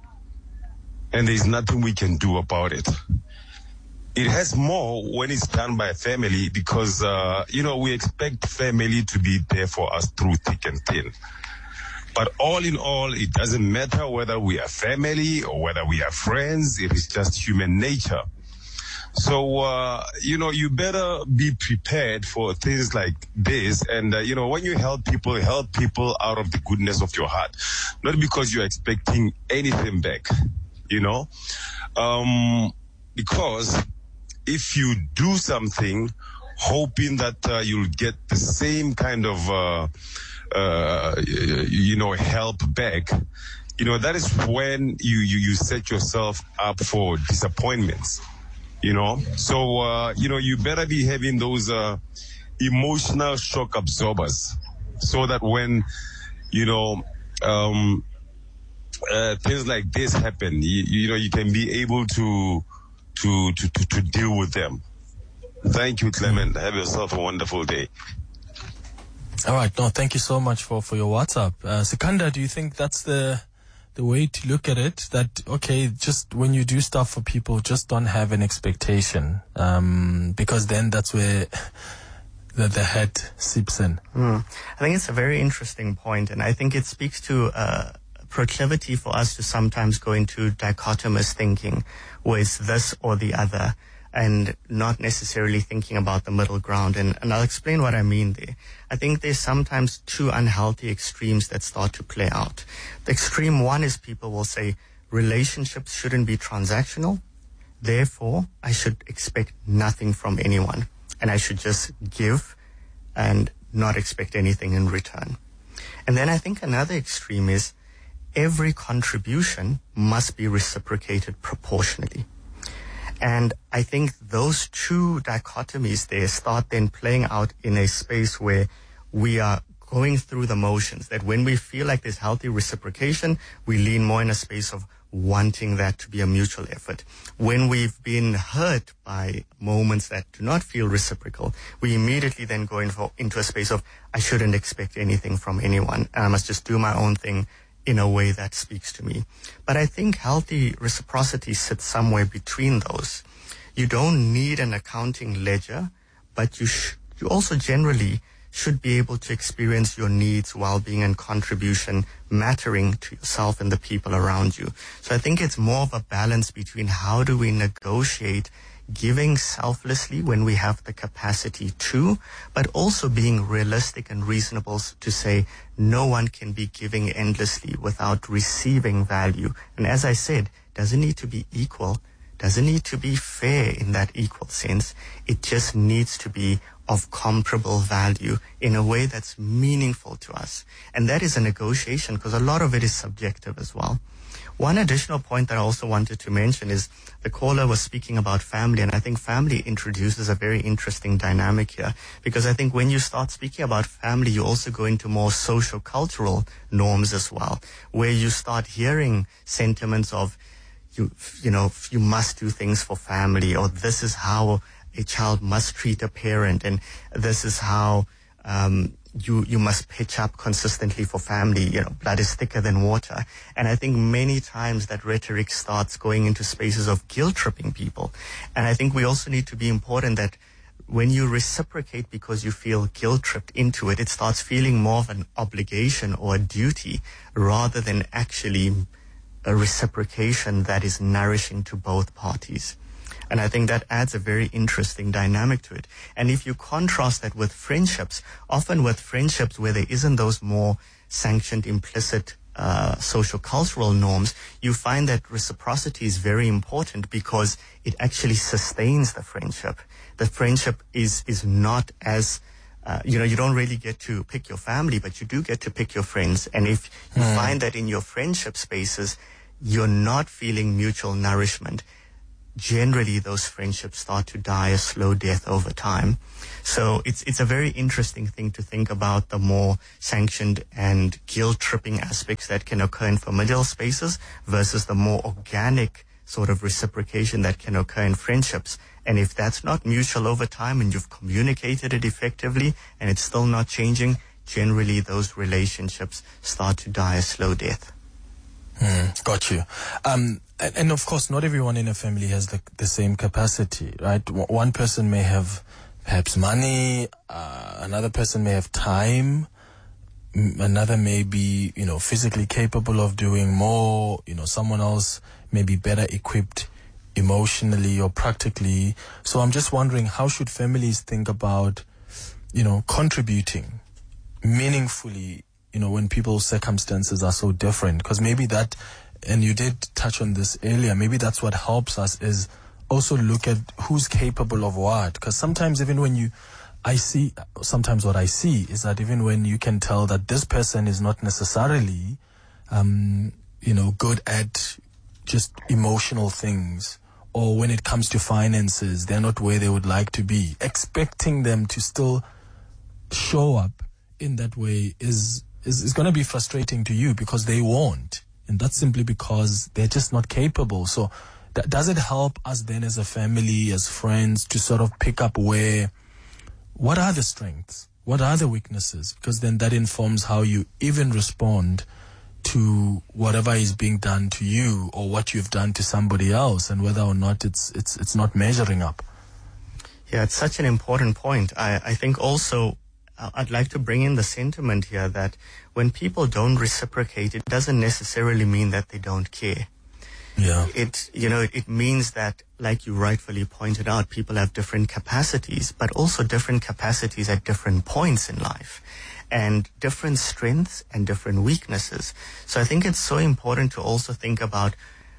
and there's nothing we can do about it. It has more when it's done by a family because, uh, you know, we expect family to be there for us through thick and thin. But all in all, it doesn't matter whether we are family or whether we are friends. It is just human nature. So, uh, you know, you better be prepared for things like this. And, uh, you know, when you help people, help people out of the goodness of your heart, not because you're expecting anything back, you know, um, because if you do something hoping that uh, you'll get the same kind of, uh, uh, you know, help back, you know, that is when you, you, you set yourself up for disappointments, you know. So, uh, you know, you better be having those uh, emotional shock absorbers so that when, you know, um, uh, things like this happen, you, you know, you can be able to To, to, to, to deal with them. Thank you, Clement. Have yourself a wonderful day. All right. No, thank you so much for, for your WhatsApp. Uh, Sikanda, do you think that's the the way to look at it? That, okay, just when you do stuff for people, just don't have an expectation. Um, because then that's where the, the head seeps in. Mm. I think it's a very interesting point, and I think it speaks to uh, proclivity for us to sometimes go into dichotomous thinking, where it's this or the other, and not necessarily thinking about the middle ground. And, and I'll explain what I mean there. I think there's sometimes two unhealthy extremes that start to play out. The extreme one is people will say relationships shouldn't be transactional, therefore I should expect nothing from anyone, and I should just give and not expect anything in return. And then I think another extreme is every contribution must be reciprocated proportionally. And I think those two dichotomies there start then playing out in a space where we are going through the motions, that when we feel like there's healthy reciprocation, we lean more in a space of wanting that to be a mutual effort. When we've been hurt by moments that do not feel reciprocal, we immediately then go in for, into a space of, I shouldn't expect anything from anyone, and I must just do my own thing in a way that speaks to me. But I think healthy reciprocity sits somewhere between those. You don't need an accounting ledger, but you sh- you also generally should be able to experience your needs, well-being, and contribution mattering to yourself and the people around you. So I think it's more of a balance between how do we negotiate giving selflessly when we have the capacity to, but also being realistic and reasonable to say no one can be giving endlessly without receiving value. And as I said, doesn't need to be equal, doesn't need to be fair in that equal sense. It just needs to be of comparable value in a way that's meaningful to us. And that is a negotiation, because a lot of it is subjective as well. One additional point that I also wanted to mention is the caller was speaking about family, and I think family introduces a very interesting dynamic here, because I think when you start speaking about family, you also go into more social cultural norms as well, where you start hearing sentiments of, you, you know, you must do things for family, or this is how a child must treat a parent, and this is how, um, You, you must pitch up consistently for family. You know, blood is thicker than water. And I think many times that rhetoric starts going into spaces of guilt tripping people. And I think we also need to be important that when you reciprocate because you feel guilt tripped into it, it starts feeling more of an obligation or a duty rather than actually a reciprocation that is nourishing to both parties. And I think that adds a very interesting dynamic to it. And if you contrast that with friendships, often with friendships where there isn't those more sanctioned implicit uh, social cultural norms, you find that reciprocity is very important because it actually sustains the friendship. The friendship is, is not as, uh, you know, you don't really get to pick your family, but you do get to pick your friends. And if you mm. find that in your friendship spaces, you're not feeling mutual nourishment, generally those friendships start to die a slow death over time. So it's it's a very interesting thing to think about the more sanctioned and guilt-tripping aspects that can occur in familial spaces versus the more organic sort of reciprocation that can occur in friendships. And if that's not mutual over time and you've communicated it effectively and it's still not changing, generally those relationships start to die a slow death. Mm, got you. Um, and, and of course, not everyone in a family has the, the same capacity, right? W- one person may have perhaps money, uh, another person may have time, m- another may be, you know, physically capable of doing more, you know, someone else may be better equipped emotionally or practically. So I'm just wondering, how should families think about, you know, contributing meaningfully, you know, when people's circumstances are so different? Because maybe that, and you did touch on this earlier, maybe that's what helps us is also look at who's capable of what. Because sometimes even when you, I see, sometimes what I see is that even when you can tell that this person is not necessarily, um, you know, good at just emotional things, or when it comes to finances, they're not where they would like to be, expecting them to still show up in that way is is, is going to be frustrating to you because they won't. And that's simply because they're just not capable. So th- does it help us then as a family, as friends, to sort of pick up where, what are the strengths? What are the weaknesses? Because then that informs how you even respond to whatever is being done to you or what you've done to somebody else, and whether or not it's it's it's not measuring up. Yeah, it's such an important point. I, I think also I'd like to bring in the sentiment here that when people don't reciprocate, it doesn't necessarily mean that they don't care. Yeah. It, you know, it means that, like you rightfully pointed out, people have different capacities, but also different capacities at different points in life, and different strengths and different weaknesses. So I think it's so important to also think about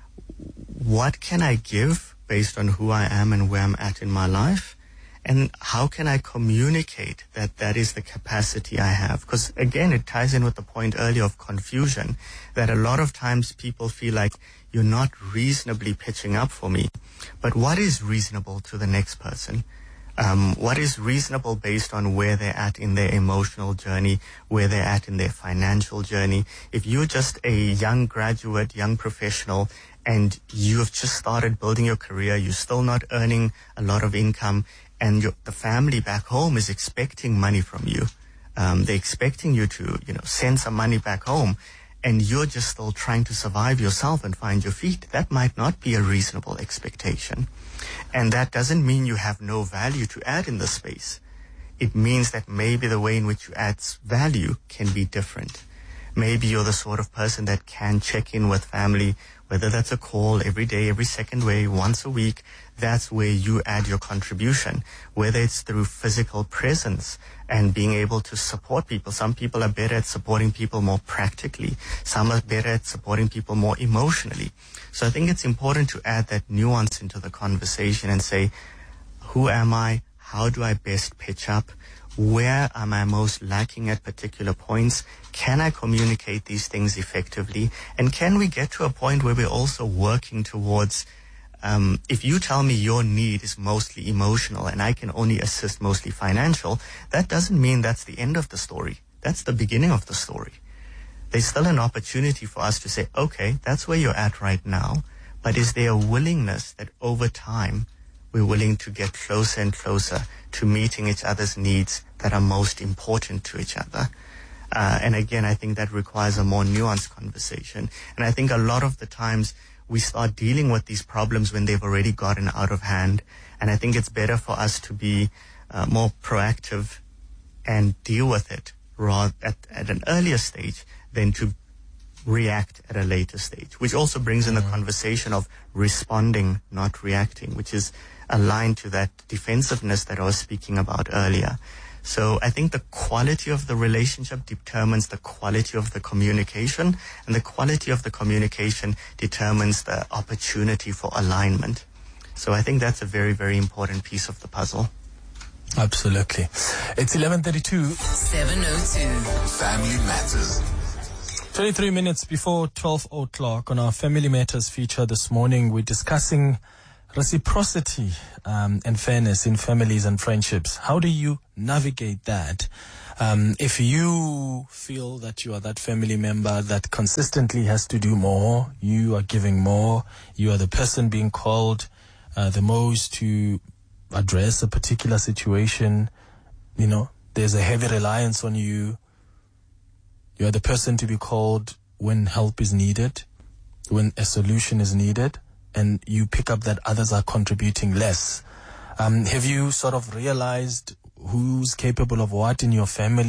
what can I give based on who I am and where I'm at in my life, and how can I communicate that that is the capacity I have? Because again, it ties in with the point earlier of confusion, that a lot of times people feel like you're not reasonably pitching up for me. But what is reasonable to the next person? Um, what is reasonable based on where they're at in their emotional journey, where they're at in their financial journey? If you're just a young graduate, young professional, and you have just started building your career, you're still not earning a lot of income, and your, the family back home is expecting money from you. Um, they're expecting you to, you know, send some money back home, and you're just still trying to survive yourself and find your feet. That might not be a reasonable expectation. And that doesn't mean you have no value to add in the space. It means that maybe the way in which you add value can be different. Maybe you're the sort of person that can check in with family, whether that's a call every day, every second way, once a week. That's where you add your contribution, whether it's through physical presence and being able to support people. Some people are better at supporting people more practically. Some are better at supporting people more emotionally. So I think it's important to add that nuance into the conversation and say, who am I? How do I best pitch up? Where am I most lacking at particular points? Can I communicate these things effectively? And can we get to a point where we're also working towards, um, if you tell me your need is mostly emotional and I can only assist mostly financial, that doesn't mean that's the end of the story. That's the beginning of the story. There's still an opportunity for us to say, okay, that's where you're at right now, but is there a willingness that over time we're willing to get closer and closer to meeting each other's needs that are most important to each other? Uh, and again, I think that requires a more nuanced conversation. And I think a lot of the times we start dealing with these problems when they've already gotten out of hand. And I think it's better for us to be uh, more proactive and deal with it rather at, at an earlier stage than to react at a later stage, which also brings in the conversation of responding, not reacting, which is aligned to that defensiveness that I was speaking about earlier. So I think the quality of the relationship determines the quality of the communication, and the quality of the communication determines the opportunity for alignment. So I think that's a very, very important piece of the puzzle. Absolutely. It's eleven thirty-two. seven oh two. Family Matters. twenty-three minutes before twelve o'clock on our Family Matters feature this morning, we're discussing reciprocity um, and fairness in families and friendships. How do you navigate that? Um, if you feel that you are that family member that consistently has to do more, you are giving more, you are the person being called uh, the most to address a particular situation, you know, there's a heavy reliance on you. You are the person to be called when help is needed, when a solution is needed, and you pick up that others are contributing less. Um, have you sort of realized who's capable of what in your family?